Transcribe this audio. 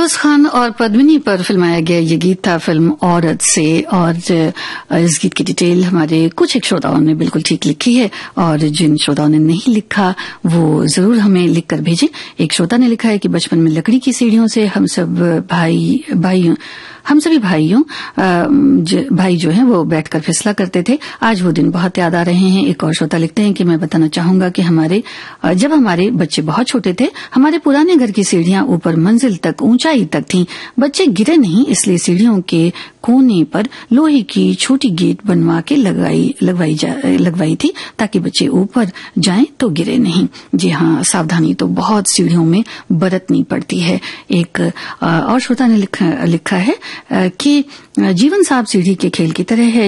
फिरोज खान और पद्मिनी पर फिल्माया गया ये गीत था फिल्म औरत से। और इस गीत की डिटेल हमारे कुछ एक श्रोताओं ने बिल्कुल ठीक लिखी है और जिन श्रोताओं ने नहीं लिखा वो जरूर हमें लिख कर भेजें। एक श्रोता ने लिखा है कि बचपन में लकड़ी की सीढ़ियों से हम सभी भाई जो हैं वो बैठकर फिसला करते थे। आज वो दिन बहुत याद आ रहे हैं। एक और श्रोता लिखते हैं कि मैं बताना चाहूंगा कि जब हमारे बच्चे बहुत छोटे थे, हमारे पुराने घर की सीढ़ियां ऊपर मंजिल तक ऊंचाई तक थीं। बच्चे गिरे नहीं, इसलिए सीढ़ियों के कोने पर लोहे की छोटी गेट बनवा के लगवाई थी ताकि बच्चे ऊपर जाएं तो गिरे नहीं। जी हाँ, सावधानी तो बहुत सीढ़ियों में बरतनी पड़ती है। एक और श्रोता ने लिखा है कि जीवन साहब सीढ़ी के खेल की तरह है।